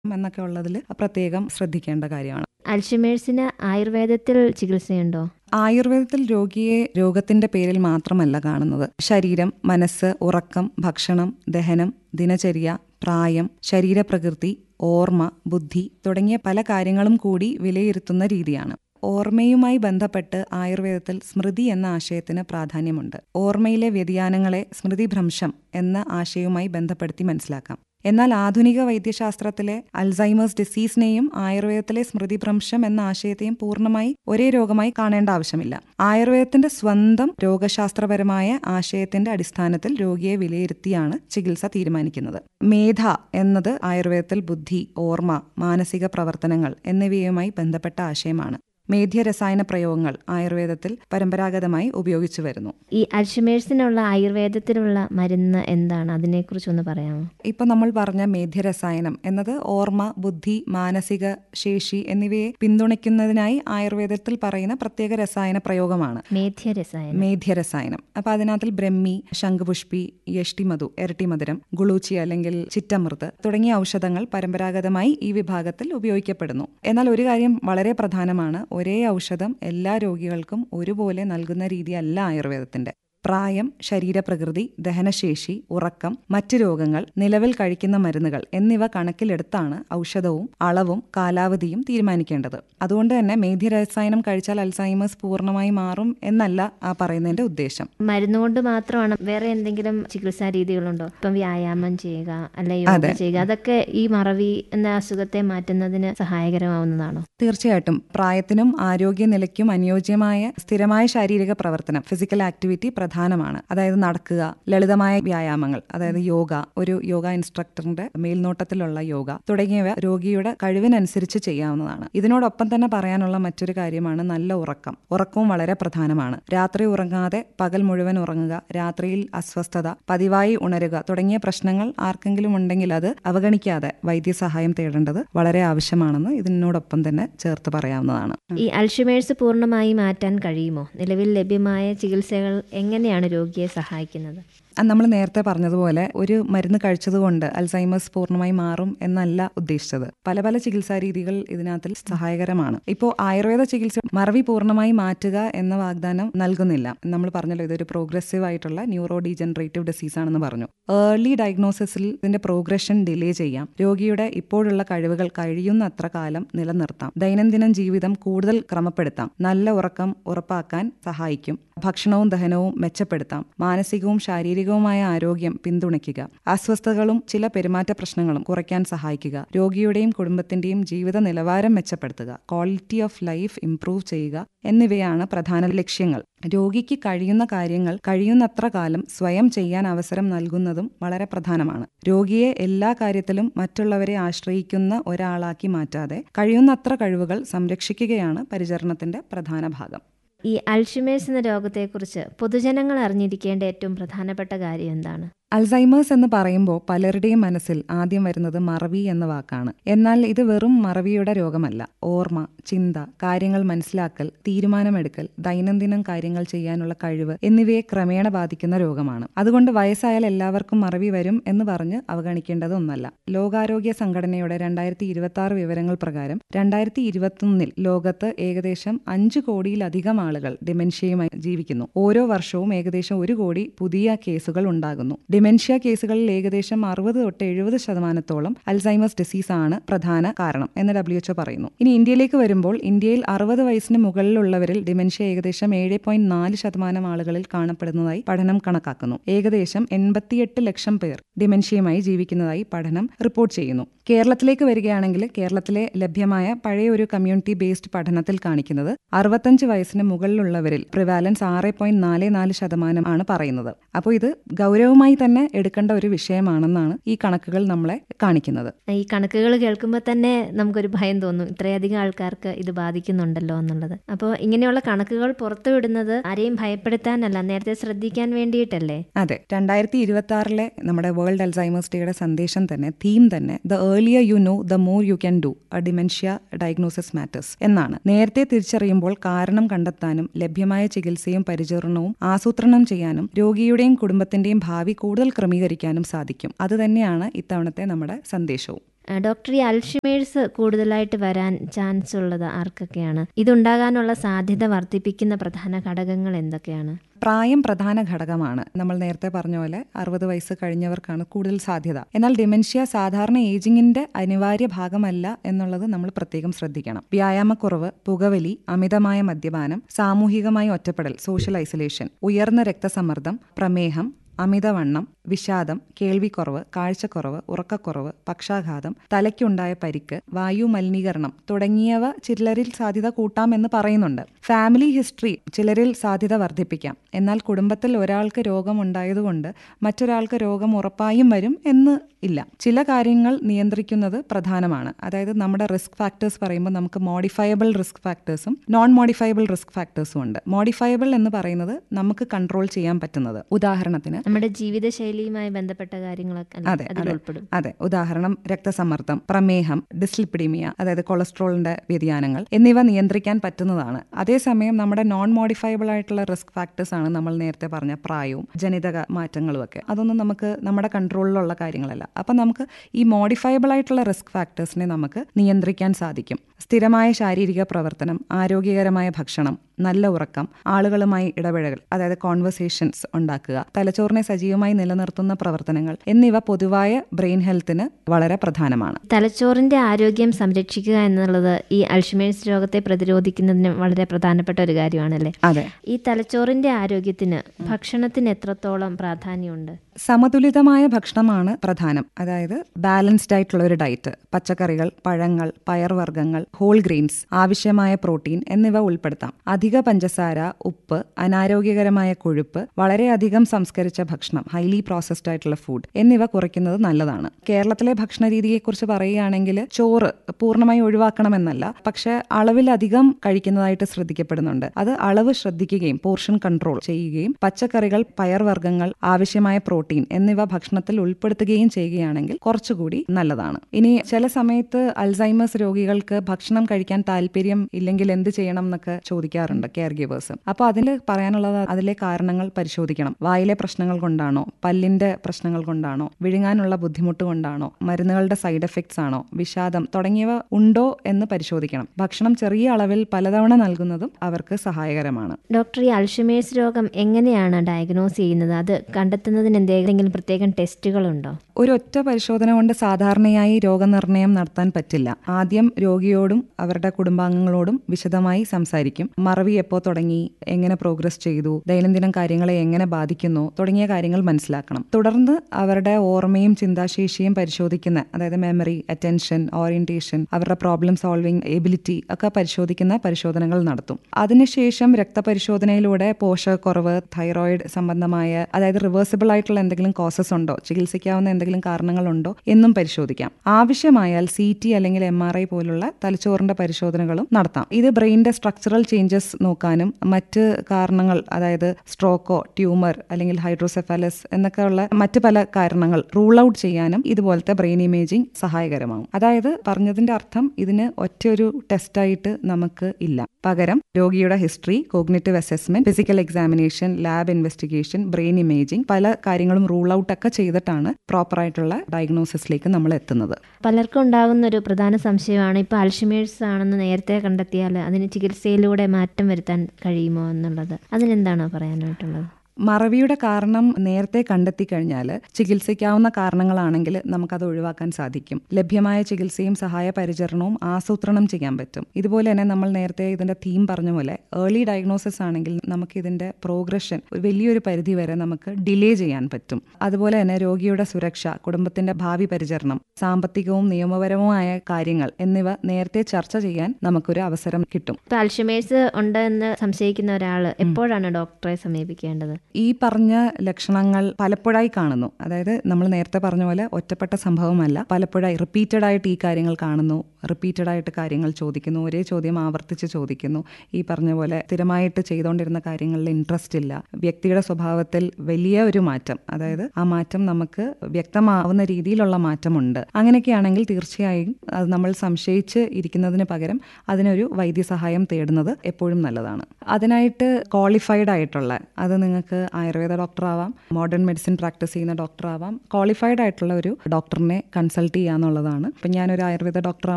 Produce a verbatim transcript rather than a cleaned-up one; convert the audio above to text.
എന്നൊക്കെ ഉള്ളതിൽ പ്രത്യേകം ശ്രദ്ധിക്കേണ്ട കാര്യമാണ്. അൽഷിമേഴ്സിന് ആയുർവേദത്തിൽ ചികിത്സയുണ്ടോ? ആയുർവേദത്തിൽ രോഗിയെ രോഗത്തിന്റെ പേരിൽ മാത്രമല്ല കാണുന്നത്. ശരീരം, മനസ്സ്, ഉറക്കം, ഭക്ഷണം, ദഹനം, ദിനചര്യ, പ്രായം, ശരീരപ്രകൃതി, ഓർമ്മ, ബുദ്ധി തുടങ്ങിയ പല കാര്യങ്ങളും കൂടി വിലയിരുത്തുന്ന രീതിയാണ്. ഓർമ്മയുമായി ബന്ധപ്പെട്ട് ആയുർവേദത്തിൽ സ്മൃതി എന്ന ആശയത്തിന് പ്രാധാന്യമുണ്ട്. ഓർമ്മയിലെ വ്യതിയാനങ്ങളെ സ്മൃതിഭ്രംശം എന്ന ആശയവുമായി ബന്ധപ്പെടുത്തി മനസ്സിലാക്കാം. എന്നാൽ ആധുനിക വൈദ്യശാസ്ത്രത്തിലെ അൽസൈമേഴ്സ് ഡിസീസിനെയും ആയുർവേദത്തിലെ സ്മൃതിഭ്രംശം എന്ന ആശയത്തെയും പൂർണ്ണമായി ഒരേ രോഗമായി കാണേണ്ട ആവശ്യമില്ല. ആയുർവേദത്തിന്റെ സ്വന്തം രോഗശാസ്ത്രപരമായ ആശയത്തിന്റെ അടിസ്ഥാനത്തിൽ രോഗിയെ വിലയിരുത്തിയാണ് ചികിത്സ തീരുമാനിക്കുന്നത്. മേധ എന്നത് ആയുർവേദത്തിൽ ബുദ്ധി, ഓർമ്മ, മാനസിക പ്രവർത്തനങ്ങൾ എന്നിവയുമായി ബന്ധപ്പെട്ട ആശയമാണ്. മേധ്യരസായന പ്രയോഗങ്ങൾ ആയുർവേദത്തിൽ പരമ്പരാഗതമായി ഉപയോഗിച്ചു വരുന്നു. ഈ അൽഷിമേഴ്സിനുള്ള ആയുർവേദത്തിലുള്ള മരുന്ന് എന്താണ്? അതിനെക്കുറിച്ചൊന്ന് പറയാമോ? ഇപ്പൊ നമ്മൾ പറഞ്ഞ മേധ്യരസായനം എന്നത് ഓർമ്മ, ബുദ്ധി, മാനസിക ശേഷി എന്നിവയെ പിന്തുണയ്ക്കുന്നതിനായി ആയുർവേദത്തിൽ പറയുന്ന പ്രത്യേക രസായന പ്രയോഗമാണ് മേധ്യരസായനം. മേധ്യരസായനം അപ്പൊ അതിനകത്തിൽ ബ്രഹ്മി, ശംഖുപുഷ്പി, യഷ്ടിമധു, ഇരട്ടിമധുരം, ഗുളൂച്ചി അല്ലെങ്കിൽ ചിറ്റമൃത് തുടങ്ങിയ ഔഷധങ്ങൾ പരമ്പരാഗതമായി ഈ വിഭാഗത്തിൽ ഉപയോഗിക്കപ്പെടുന്നു. എന്നാൽ ഒരു കാര്യം വളരെ പ്രധാനമാണ്. ഒരേ ഔഷധം എല്ലാ രോഗികൾക്കും ഒരുപോലെ നൽകുന്ന രീതിയല്ല ആയുർവേദത്തിന്റെ. പ്രായം, ശരീരപ്രകൃതി, ദഹനശേഷി, ഉറക്കം, മറ്റു രോഗങ്ങൾ, നിലവിൽ കഴിക്കുന്ന മരുന്നുകൾ എന്നിവ കണക്കിലെടുത്താണ് ഔഷധവും അളവും കാലാവധിയും തീരുമാനിക്കേണ്ടത്. അതുകൊണ്ട് തന്നെ മേധ്യരസായനം കഴിച്ചാൽ അൽസൈമേഴ്സ് പൂർണ്ണമായി മാറും എന്നല്ല ആ പറയുന്നതിന്റെ ഉദ്ദേശം. മരുന്നുകൊണ്ട് മാത്രമാണ്, വേറെ എന്തെങ്കിലും ചികിത്സാ രീതികളുണ്ടോ? ഇപ്പം വ്യായാമം ചെയ്യുക, അല്ലെ യോഗ ചെയ്യുക, അതൊക്കെ ഈ മറവി എന്ന അസുഖത്തെ മാറ്റുന്നതിന് സഹായകരമാവുന്നതാണോ? തീർച്ചയായിട്ടും. പ്രായത്തിനും ആരോഗ്യനിലയ്ക്കും അനുയോജ്യമായ സ്ഥിരമായ ശാരീരിക പ്രവർത്തനം, ഫിസിക്കൽ ആക്ടിവിറ്റി പ്രധാനമാണ്. അതായത് നടക്കുക, ലളിതമായ വ്യായാമങ്ങൾ, അതായത് യോഗ, ഒരു യോഗ ഇൻസ്ട്രക്ടറിന്റെ മേൽനോട്ടത്തിലുള്ള യോഗ തുടങ്ങിയവ രോഗിയുടെ കഴിവിനനുസരിച്ച് ചെയ്യാവുന്നതാണ്. ഇതിനോടൊപ്പം തന്നെ പറയാനുള്ള മറ്റൊരു കാര്യമാണ് നല്ല ഉറക്കം. ഉറക്കവും വളരെ പ്രധാനമാണ്. രാത്രി ഉറങ്ങാതെ പകൽ മുഴുവൻ ഉറങ്ങുക, രാത്രിയിൽ അസ്വസ്ഥത, പതിവായി ഉണരുക തുടങ്ങിയ പ്രശ്നങ്ങൾ ആർക്കെങ്കിലും ഉണ്ടെങ്കിൽ അത് അവഗണിക്കാതെ വൈദ്യസഹായം തേടേണ്ടത് വളരെ ആവശ്യമാണെന്ന് ഇതിനോടൊപ്പം തന്നെ ചേർത്ത് പറയാവുന്നതാണ്. ഈ അൽഷിമേഴ്സ് പൂർണ്ണമായി മാറ്റാൻ കഴിയുമോ? നിലവിൽ ലഭ്യമായ ചികിത്സകൾ എങ്ങനെയാണ് രോഗിയെ സഹായിക്കുന്നത്? നമ്മൾ നേരത്തെ പറഞ്ഞതുപോലെ ഒരു മരുന്ന് കഴിച്ചതുകൊണ്ട് അൽസൈമേഴ്സ് പൂർണ്ണമായി മാറും എന്നല്ല ഉദ്ദേശിച്ചത്. പല പല ചികിത്സാ രീതികൾ ഇതിനകത്തിൽ സഹായകരമാണ്. ഇപ്പോൾ ആയുർവേദ ചികിത്സ മറവി പൂർണ്ണമായി മാറ്റുക എന്ന വാഗ്ദാനം നൽകുന്നില്ല. നമ്മൾ പറഞ്ഞല്ലോ, ഇതൊരു പ്രോഗ്രസീവ് ആയിട്ടുള്ള ന്യൂറോ ഡീജനറേറ്റീവ് ഡിസീസ് ആണെന്ന് പറഞ്ഞു. ഏർലി ഡയഗ്നോസിസിൽ ഇതിന്റെ പ്രോഗ്രഷൻ ഡിലേ ചെയ്യാം. രോഗിയുടെ ഇപ്പോഴുള്ള കഴിവുകൾ കഴിയുന്നത്ര കാലം നിലനിർത്താം. ദൈനംദിന ജീവിതം കൂടുതൽ ക്രമപ്പെടുത്താം. നല്ല ഉറക്കം ഉറപ്പാക്കാൻ സഹായിക്കും. ഭക്ഷണവും ദഹനവും മെച്ചപ്പെടുത്താം. മാനസികവും ശാരീരികവുമായ ആരോഗ്യം പിന്തുണയ്ക്കുക. അസ്വസ്ഥതകളും ചില പെരുമാറ്റ പ്രശ്നങ്ങളും കുറയ്ക്കാൻ സഹായിക്കുക. രോഗിയുടെയും കുടുംബത്തിന്റെയും ജീവിത നിലവാരം മെച്ചപ്പെടുത്തുക. ക്വാളിറ്റി ഓഫ് ലൈഫ് ഇംപ്രൂവ് ചെയ്യുക എന്നിവയാണ് പ്രധാന ലക്ഷ്യങ്ങൾ. രോഗിക്ക് കഴിയുന്ന കാര്യങ്ങൾ കഴിയുന്നത്ര കാലം സ്വയം ചെയ്യാൻ അവസരം നൽകുന്നതും വളരെ പ്രധാനമാണ്. രോഗിയെ എല്ലാ കാര്യത്തിലും മറ്റുള്ളവരെ ആശ്രയിക്കുന്ന ഒരാളാക്കി മാറ്റാതെ കഴിയുന്നത്ര കഴിവുകൾ സംരക്ഷിക്കുകയാണ് പരിചരണത്തിന്റെ പ്രധാന ഭാഗം. ഈ അൽഷിമേഴ്സ് എന്ന രോഗത്തെക്കുറിച്ച് പൊതുജനങ്ങൾ അറിഞ്ഞിരിക്കേണ്ട ഏറ്റവും പ്രധാനപ്പെട്ട കാര്യം എന്താണ്? അൽസൈമേഴ്സ് എന്ന് പറയുമ്പോൾ പലരുടെയും മനസ്സിൽ ആദ്യം വരുന്നത് മറവി എന്ന വാക്കാണ്. എന്നാൽ ഇത് വെറും മറവിയുടെ രോഗമല്ല. ഓർമ്മ, ചിന്ത, കാര്യങ്ങൾ മനസ്സിലാക്കൽ, തീരുമാനമെടുക്കൽ, ദൈനംദിനം കാര്യങ്ങൾ ചെയ്യാനുള്ള കഴിവ് എന്നിവയെ ക്രമേണ ബാധിക്കുന്ന രോഗമാണ്. അതുകൊണ്ട് വയസ്സായാൽ എല്ലാവർക്കും മറവി വരും എന്ന് പറഞ്ഞ് അവഗണിക്കേണ്ടത് ഒന്നല്ല. ലോകാരോഗ്യ സംഘടനയുടെ രണ്ടായിരത്തി ഇരുപത്തി ആറ് വിവരങ്ങൾ പ്രകാരം രണ്ടായിരത്തി ഇരുപത്തൊന്നിൽ ലോകത്ത് ഏകദേശം അഞ്ചു കോടിയിലധികം ആളുകൾ ഡിമെൻഷ്യയുമായി ജീവിക്കുന്നു. ഓരോ വർഷവും ഏകദേശം ഒരു കോടി പുതിയ കേസുകൾ ഉണ്ടാകുന്നു. ഡിമെൻഷ്യ കേസുകളിൽ ഏകദേശം അറുപത് തൊട്ട് എഴുപത് ശതമാനത്തോളം അൽസൈമേഴ്സ് ഡിസീസ് ആണ് പ്രധാന കാരണം എന്ന് ഡബ്ല്യു എച്ച് ഒ പറയുന്നു. ഇനി ഇന്ത്യയിലേക്ക് വരുമ്പോൾ ഇന്ത്യയിൽ അറുപത് വയസ്സിന് മുകളിലുള്ളവരിൽ ഡിമെൻഷ്യ ഏകദേശം ഏഴ് പോയിന്റ് നാല് ശതമാനം ആളുകളിൽ കാണപ്പെടുന്നതായി പഠനം കണക്കാക്കുന്നു. ഏകദേശം എൺപത്തിയെട്ട് ലക്ഷം പേർ ഡിമെൻഷ്യയുമായി ജീവിക്കുന്നതായി പഠനം റിപ്പോർട്ട് ചെയ്യുന്നു. കേരളത്തിലേക്ക് വരികയാണെങ്കിൽ കേരളത്തിലെ ലഭ്യമായ പഴയ ഒരു കമ്മ്യൂണിറ്റി ബേസ്ഡ് പഠനത്തിൽ കാണിക്കുന്നത് അറുപത്തഞ്ച് വയസ്സിന് മുകളിലുള്ളവരിൽ പ്രിവാലൻസ് ആറ് പോയിന്റ് നാല് നാല് ശതമാനം ആണ് പറയുന്നത്. അപ്പോൾ ഇത് ഗൗരവമായി തന്നെ എടുക്കേണ്ട ഒരു വിഷയമാണെന്നാണ് ഈ കണക്കുകൾ നമ്മളെ കാണിക്കുന്നത്. ഈ കണക്കുകൾ കേൾക്കുമ്പോൾ തന്നെ നമുക്കൊരു ഭയം തോന്നും, ഇത്രയധികം ആൾക്കാർക്ക് ഇത് ബാധിക്കുന്നുണ്ടല്ലോ എന്നുള്ളത്. അപ്പോൾ ഇങ്ങനെയുള്ള കണക്കുകൾ പുറത്തുവിടുന്നത് ആരെയും ഭയപ്പെടുത്താനല്ല, നേരത്തെ ശ്രദ്ധിക്കാൻ വേണ്ടിയിട്ടല്ലേ? അതെ. രണ്ടായിരത്തി ഇരുപത്തി ആറിലെ നമ്മുടെ വേൾഡ് അൽസൈമേഴ്സ് ഡേയുടെ സന്ദേശം തന്നെ, തീം തന്നെ the earlier you know the more you can do A dementia diagnosis matters എന്നാണ്. നേരത്തെ തിരിച്ചറിയുമ്പോൾ കാരണം കണ്ടെത്താനും ലഭ്യമായ ചികിത്സയും പരിചരണവും ആസൂത്രണം ചെയ്യാനും രോഗിയുടെയും കുടുംബത്തിന്റെയും ഭാവി കൂടുതൽ ക്രമീകരിക്കാനും സാധിക്കും. അതുതന്നെയാണ് ഇത്തവണത്തെ നമ്മുടെ സന്ദേശവും. ഡോക്ടർ, ഈ അൽഷിമേഴ്സ് കൂടുതലായിട്ട് വരാൻ ചാൻസ് ഉള്ളത് ആർക്കൊക്കെയാണ്? ഇതുണ്ടാകാനുള്ള സാധ്യത വർദ്ധിപ്പിക്കുന്ന പ്രധാന ഘടകങ്ങൾ എന്തൊക്കെയാണ്? പ്രായം പ്രധാന ഘടകമാണ്. നമ്മൾ നേരത്തെ പറഞ്ഞ പോലെ അറുപത് വയസ്സ് കഴിഞ്ഞവർക്കാണ് കൂടുതൽ സാധ്യത. എന്നാൽ ഡിമെൻഷ്യ സാധാരണ ഏജിങ്ങിന്റെ അനിവാര്യ ഭാഗമല്ല എന്നുള്ളത് നമ്മൾ പ്രത്യേകം ശ്രദ്ധിക്കണം. വ്യായാമക്കുറവ്, പുകവലി, അമിതമായ മദ്യപാനം, സാമൂഹികമായ ഒറ്റപ്പെടൽ, സോഷ്യൽ ഐസൊലേഷൻ, ഉയർന്ന രക്തസമ്മർദ്ദം, പ്രമേഹം, അമിതവണ്ണം, വിഷാദം, കേൾവിക്കുറവ്, കാഴ്ചക്കുറവ്, ഉറക്കക്കുറവ്, പക്ഷാഘാതം, തലയ്ക്കുണ്ടായ പരിക്ക്, വായു മലിനീകരണം തുടങ്ങിയവ ചിലരിൽ സാധ്യത കൂട്ടാമെന്ന് പറയുന്നുണ്ട്. ഫാമിലി ഹിസ്റ്ററി ചിലരിൽ സാധ്യത വർദ്ധിപ്പിക്കാം. എന്നാൽ കുടുംബത്തിൽ ഒരാൾക്ക് രോഗം ഉണ്ടായതുകൊണ്ട് മറ്റൊരാൾക്ക് രോഗം ഉറപ്പായും വരും എന്ന് ഇല്ല. ചില കാര്യങ്ങൾ നിയന്ത്രിക്കുന്നത് പ്രധാനമാണ്. അതായത് നമ്മുടെ റിസ്ക് ഫാക്ടേഴ്സ് പറയുമ്പോൾ നമുക്ക് modifiable risk ഫാക്ടേഴ്സും non modifiable risk ഫാക്ടേഴ്സും ഉണ്ട്. മോഡിഫയബിൾ എന്ന് പറയുന്നത് നമുക്ക് കൺട്രോൾ ചെയ്യാൻ പറ്റുന്നത്. ഉദാഹരണത്തിന് നമ്മുടെ ജീവിതശൈലിയുമായി ബന്ധപ്പെട്ട കാര്യങ്ങളൊക്കെ അതെ അതിൽ ഉൾപ്പെടും. അതെ ഉദാഹരണം രക്തസമ്മർദ്ദം, പ്രമേഹം, ഡിസ്ലിപ്പിഡീമിയ അതായത് കൊളസ്ട്രോളിന്റെ വ്യതിയാനങ്ങൾ എന്നിവ നിയന്ത്രിക്കാൻ പറ്റുന്നതാണ്. അതേസമയം നമ്മുടെ നോൺ മോഡിഫയബിൾ ആയിട്ടുള്ള റിസ്ക് ഫാക്ടേഴ്സ് ആണ് നമ്മൾ നേരത്തെ പറഞ്ഞ പ്രായവും ജനിതക മാറ്റങ്ങളും ഒക്കെ. അതൊന്നും നമുക്ക് നമ്മുടെ കൺട്രോളിലുള്ള കാര്യങ്ങളല്ല. അപ്പം നമുക്ക് ഈ മോഡിഫയബിൾ ആയിട്ടുള്ള റിസ്ക് ഫാക്ടേഴ്സിനെ നമുക്ക് നിയന്ത്രിക്കാൻ സാധിക്കും. സ്ഥിരമായ ശാരീരിക പ്രവർത്തനം, ആരോഗ്യകരമായ ഭക്ഷണം, നല്ല ഉറക്കം, ആളുകളുമായി ഇടപഴകൽ അതായത് കോൺവെർസേഷൻസ് ഉണ്ടാക്കുക, തലച്ചോറിനെ സജീവമായി നിലനിർത്തുന്ന പ്രവർത്തനങ്ങൾ എന്നിവ പൊതുവായ ബ്രെയിൻ ഹെൽത്തിന് വളരെ പ്രധാനമാണ്. തലച്ചോറിന്റെ ആരോഗ്യം സംരക്ഷിക്കുക എന്നുള്ളത് ഈ അൽഷിമേഴ്സ് രോഗത്തെ പ്രതിരോധിക്കുന്നതിന് വളരെ പ്രധാനപ്പെട്ട ഒരു കാര്യമാണല്ലേ? അതെ. ഈ തലച്ചോറിന്റെ ആരോഗ്യത്തിന് ഭക്ഷണത്തിന് എത്രത്തോളം പ്രാധാന്യമുണ്ട്? സമതുലിതമായ ഭക്ഷണമാണ് പ്രധാനം. അതായത് ബാലൻസ്ഡ് ആയിട്ടുള്ള ഒരു ഡയറ്റ്, പച്ചക്കറികൾ, പഴങ്ങൾ, പയർവർഗ്ഗങ്ങൾ, ഹോൾ ഗ്രെയിൻസ്, ആവശ്യമായ പ്രോട്ടീൻ എന്നിവ ഉൾപ്പെടുത്താം. അധിക പഞ്ചസാര, ഉപ്പ്, അനാരോഗ്യകരമായ കൊഴുപ്പ്, വളരെയധികം സംസ്കരിച്ച ഭക്ഷണം, ഹൈലി പ്രോസസ്ഡ് ആയിട്ടുള്ള ഫുഡ് എന്നിവ കുറയ്ക്കുന്നത് നല്ലതാണ്. കേരളത്തിലെ ഭക്ഷണ രീതിയെക്കുറിച്ച് പറയുകയാണെങ്കിൽ ചോറ് പൂർണ്ണമായി ഒഴിവാക്കണമെന്നല്ല, പക്ഷെ അളവിലധികം കഴിക്കുന്നതായിട്ട് ശ്രദ്ധിക്കപ്പെടുന്നുണ്ട്. അത് അളവ് ശ്രദ്ധിക്കുകയും പോർഷൻ കൺട്രോൾ ചെയ്യുകയും പച്ചക്കറികൾ, പയർവർഗ്ഗങ്ങൾ, ആവശ്യമായ പ്രോട്ടീൻ എന്നിവ ഭക്ഷണത്തിൽ ഉൾപ്പെടുത്തുകയും ചെയ്യുകയാണെങ്കിൽ കുറച്ചുകൂടി നല്ലതാണ്. ഇനി ചില സമയത്ത് അൽസൈമേഴ്സ് രോഗികൾക്ക് ഭക്ഷണം കഴിക്കാൻ താല്പര്യം ഇല്ലെങ്കിൽ എന്ത് ചെയ്യണം എന്നൊക്കെ ചോദിക്കാറുണ്ട് കെയർ ഗിവേഴ്സ്. അപ്പോൾ അതിൽ പറയാനുള്ളത് അതിലെ കാരണങ്ങൾ പരിശോധിക്കണം. വായിലെ പ്രശ്നങ്ങൾ കൊണ്ടാണോ, പല്ലിന്റെ പ്രശ്നങ്ങൾ കൊണ്ടാണോ, വിഴുങ്ങാനുള്ള ബുദ്ധിമുട്ട് കൊണ്ടാണോ, മരുന്നുകളുടെ സൈഡ് എഫക്ട്സ് ആണോ, വിഷാദം തുടങ്ങിയവ ഉണ്ടോ എന്ന് പരിശോധിക്കണം. ഭക്ഷണം ചെറിയ അളവിൽ പലതവണ നൽകുന്നതും അവർക്ക് സഹായകരമാണ്. ഡോക്ടർ, ഈ അൽഷിമേഴ്സ് രോഗം എങ്ങനെയാണ് ഡയഗ്നോസ് ചെയ്യുന്നത്? അത് കണ്ടെത്തുന്നതിന് എന്തെങ്കിലും പ്രത്യേകം ടെസ്റ്റുകളുണ്ടോ? ഒരു ഒറ്റ പരിശോധന കൊണ്ട് സാധാരണയായി രോഗനിർണയം നടത്താൻ പറ്റില്ല. ആദ്യം രോഗിയോടും അവരുടെ കുടുംബാംഗങ്ങളോടും വിശദമായി സംസാരിക്കും. മറവി എപ്പോൾ തുടങ്ങി, എങ്ങനെ പ്രോഗ്രസ് ചെയ്തു, ദൈനംദിന കാര്യങ്ങളെ എങ്ങനെ ബാധിക്കുന്നു തുടങ്ങിയ കാര്യങ്ങൾ മനസ്സിലാക്കണം. തുടർന്ന് അവരുടെ ഓർമ്മയും ചിന്താശേഷിയും പരിശോധിക്കുന്ന, അതായത് മെമ്മറി, അറ്റൻഷൻ, ഓറിയന്റേഷൻ, അവരുടെ പ്രോബ്ലം സോൾവിംഗ് എബിലിറ്റി ഒക്കെ പരിശോധിക്കുന്ന പരിശോധനകൾ നടത്തും. അതിനുശേഷം രക്തപരിശോധനയിലൂടെ പോഷകക്കുറവ്, തൈറോയിഡ് സംബന്ധമായ അതായത് റിവേഴ്സിബിൾ ആയിട്ടുള്ള എന്തെങ്കിലും കോസസ് ഉണ്ടോ, ചികിത്സിക്കാവുന്ന എന്തെങ്കിലും കാരണങ്ങളുണ്ടോ എന്നും പരിശോധിക്കാം. ആവശ്യമായാൽ സി ടി അല്ലെങ്കിൽ എം ആർ ഐ പോലുള്ള തലച്ചോറിന്റെ പരിശോധനകളും നടത്താം. ഇത് ബ്രെയിനിന്റെ സ്ട്രക്ചറൽ ചേഞ്ചസ് നോക്കാനും മറ്റ് കാരണങ്ങൾ, അതായത് സ്ട്രോക്കോ, ട്യൂമർ അല്ലെങ്കിൽ ഹൈഡ്രോസെഫാലസ് എന്നൊക്കെയുള്ള മറ്റ് പല കാരണങ്ങൾ റൂൾ ഔട്ട് ചെയ്യാനും ഇതുപോലത്തെ ബ്രെയിൻ ഇമേജിംഗ് സഹായകരമാകും. അതായത് പറഞ്ഞതിന്റെ അർത്ഥം ഇതിന് ഒറ്റയൊരു ടെസ്റ്റായിട്ട് നമുക്ക് ഇല്ല. പകരം രോഗിയുടെ history, cognitive assessment, physical examination, lab investigation, brain imaging പല കാര്യങ്ങളും റൂൾ ഔട്ട് ഒക്കെ ചെയ്തിട്ടാണ് പ്രോപ്പറായിട്ടുള്ള ഡയഗ്നോസിസിലേക്ക് നമ്മൾ എത്തുന്നത്. പലർക്കും ഉണ്ടാകുന്ന ഒരു പ്രധാന സംശയമാണ്, ഇപ്പോൾ അൽഷിമേഴ്സ് ആണെന്ന് നേരത്തെ കണ്ടെത്തിയാൽ അതിന് ചികിത്സയിലൂടെ മാറ്റം വരുത്താൻ കഴിയുമോ എന്നുള്ളത്. അതിനെന്താണോ പറയാനായിട്ടുള്ളത്? മറവിയുടെ കാരണം നേരത്തെ കണ്ടെത്തി കഴിഞ്ഞാൽ ചികിത്സിക്കാവുന്ന കാരണങ്ങളാണെങ്കിൽ നമുക്കത് ഒഴിവാക്കാൻ സാധിക്കും. ലഭ്യമായ ചികിത്സയും സഹായ പരിചരണവും ആസൂത്രണം ചെയ്യാൻ പറ്റും. ഇതുപോലെ തന്നെ നമ്മൾ നേരത്തെ ഇതിന്റെ തീം പറഞ്ഞ പോലെ ഏർലി ഡയഗ്നോസിസ് ആണെങ്കിൽ നമുക്ക് ഇതിന്റെ പ്രോഗ്രഷൻ വലിയൊരു പരിധി വരെ നമുക്ക് ഡിലേ ചെയ്യാൻ പറ്റും. അതുപോലെ തന്നെ രോഗിയുടെ സുരക്ഷ, കുടുംബത്തിന്റെ ഭാവി പരിചരണം, സാമ്പത്തികവും നിയമപരവുമായ കാര്യങ്ങൾ എന്നിവ നേരത്തെ ചർച്ച ചെയ്യാൻ നമുക്കൊരു അവസരം കിട്ടും. ഇപ്പൊ അൽഷിമേഴ്സ് ഉണ്ട് എന്ന് സംശയിക്കുന്ന ഒരാൾ എപ്പോഴാണ് ഡോക്ടറെ സമീപിക്കേണ്ടത്? ഈ പറഞ്ഞ ലക്ഷണങ്ങൾ പലപ്പോഴായി കാണുന്നു. അതായത് നമ്മൾ നേരത്തെ പറഞ്ഞ പോലെ ഒറ്റപ്പെട്ട സംഭവമല്ല, പലപ്പോഴായി റിപ്പീറ്റഡ് ആയിട്ട് ഈ കാര്യങ്ങൾ കാണുന്നു, റിപ്പീറ്റഡ് ആയിട്ട് കാര്യങ്ങൾ ചോദിക്കുന്നു, ഒരേ ചോദ്യം ആവർത്തിച്ച് ചോദിക്കുന്നു. ഈ പറഞ്ഞ പോലെ സ്ഥിരമായിട്ട് ചെയ്തുകൊണ്ടിരുന്ന കാര്യങ്ങളിൽ ഇൻട്രസ്റ്റ് ഇല്ല, വ്യക്തിയുടെ സ്വഭാവത്തിൽ വലിയ ഒരു മാറ്റം, അതായത് ആ മാറ്റം നമുക്ക് വ്യക്തമാവുന്ന രീതിയിലുള്ള മാറ്റമുണ്ട്. അങ്ങനെയൊക്കെയാണെങ്കിൽ തീർച്ചയായും അത് നമ്മൾ സംശയിച്ച് ഇരിക്കുന്നതിന് പകരം അതിനൊരു വൈദ്യസഹായം തേടുന്നത് എപ്പോഴും നല്ലതാണ്. അതിനായിട്ട് ക്വാളിഫൈഡ് ആയിട്ടുള്ള, അത് നിങ്ങൾക്ക് ആയുർവേദ ഡോക്ടർ ആവാം, മോഡേൺ മെഡിസിൻ പ്രാക്ടീസ് ചെയ്യുന്ന ഡോക്ടർ ആവാം, ക്വാളിഫൈഡ് ആയിട്ടുള്ള ഒരു ഡോക്ടറിനെ കൺസൾട്ട് ചെയ്യുക എന്നുള്ളതാണ്. ഇപ്പം ഞാനൊരു ആയുർവേദ ഡോക്ടർ